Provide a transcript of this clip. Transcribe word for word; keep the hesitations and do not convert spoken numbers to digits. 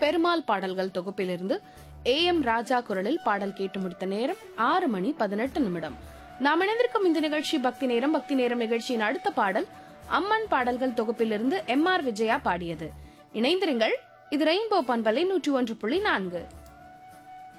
பெருமாள் பாடல்கள் தொகுப்பிலிருந்து A M ராஜா குரலில் பாடல் கேட்டு முடித்த நேரம் ஆறு மணி பதினெட்டு நிமிடம். நாம் இணைந்திருக்கும் இந்த நிகழ்ச்சி பக்தி நேரம். பக்தி நேரம் நிகழ்ச்சியின் அடுத்த பாடல் அம்மன் பாடல்கள் தொகுப்பிலிருந்து எம் ஆர் விஜயா பாடியது. இணைந்திருங்கள். இது ரெயின்போ பண்பலை நூற்றி ஒன்று புள்ளி நான்கு.